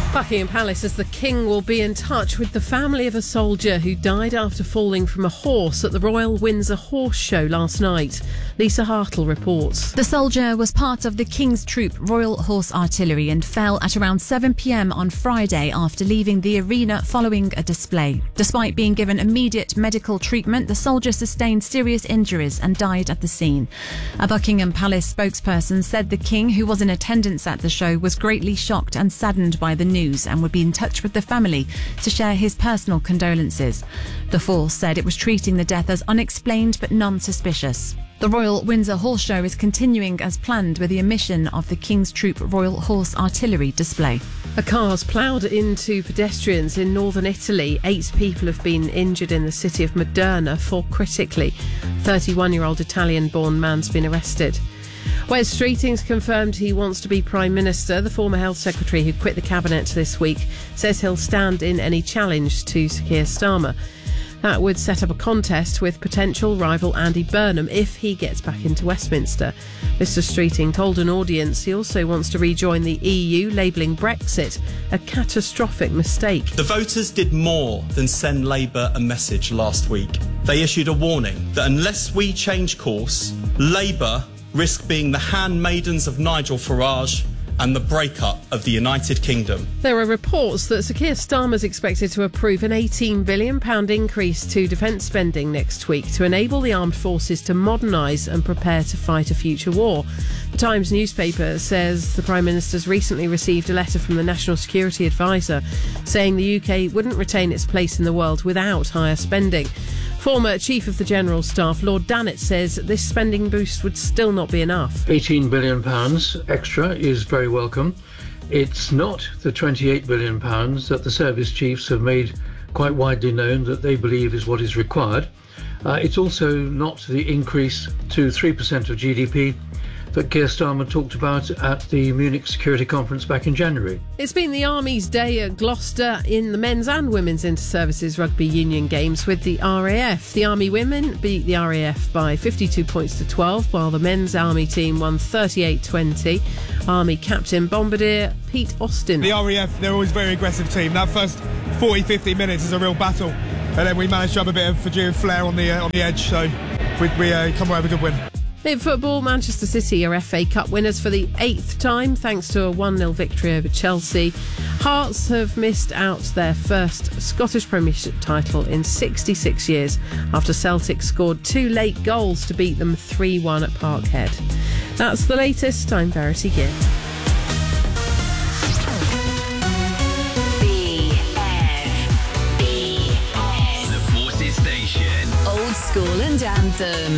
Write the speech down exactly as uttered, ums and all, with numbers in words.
Buckingham Palace says the King will be in touch with the family of a soldier who died after falling from a horse at the Royal Windsor Horse Show last night. Lisa Hartle reports. The soldier was part of the King's Troop Royal Horse Artillery and fell at around seven p.m. on Friday after leaving the arena following a display. Despite being given immediate medical treatment, the soldier sustained serious injuries and died at the scene. A Buckingham Palace spokesperson said the King, who was in attendance at the show, was greatly shocked and saddened by the news and would be in touch with the family to share his personal condolences. The force said it was treating the death as unexplained but non-suspicious. The Royal Windsor Horse Show is continuing as planned with the omission of the King's Troop Royal Horse Artillery display. A car's ploughed into pedestrians in northern Italy. Eight people have been injured in the city of Modena, four critically. thirty-one-year-old Italian-born man's been arrested. Wes Streeting's confirmed he wants to be Prime Minister. The former Health Secretary, who quit the Cabinet this week, says he'll stand in any challenge to Sir Keir Starmer. That would set up a contest with potential rival Andy Burnham if he gets back into Westminster. Mister Streeting told an audience he also wants to rejoin the E U, labelling Brexit a catastrophic mistake. The voters did more than send Labour a message last week. They issued a warning that unless we change course, Labour risk being the handmaidens of Nigel Farage and the breakup of the United Kingdom. There are reports that Sir Keir Starmer is expected to approve an eighteen billion pounds increase to defence spending next week to enable the armed forces to modernise and prepare to fight a future war. The Times newspaper says the Prime Minister's recently received a letter from the National Security Advisor saying the U K wouldn't retain its place in the world without higher spending. Former Chief of the General Staff, Lord Dannatt, says this spending boost would still not be enough. eighteen billion pounds extra is very welcome. It's not the twenty-eight billion pounds that the service chiefs have made quite widely known that they believe is what is required. Uh, it's also not the increase to three percent of G D P that Keir Starmer talked about at the Munich Security Conference back in January. It's been the Army's day at Gloucester in the men's and women's inter-services rugby union games with the R A F. The Army women beat the R A F by fifty-two points to twelve, while the men's Army team won thirty-eight twenty. Army captain Bombardier Pete Austin. The R A F, they're always a very aggressive team. That first forty, fifty minutes is a real battle. And then we managed to have a bit of Fijian flair on the, uh, on the edge, so we, we uh, come away with a good win. In football, Manchester City are F A Cup winners for the eighth time thanks to a one nil victory over Chelsea. Hearts have missed out their first Scottish Premiership title in sixty-six years after Celtic scored two late goals to beat them three one at Parkhead. That's the latest. I'm Verity Gibb. B F B S, the Forces Station. Old School and Anthem.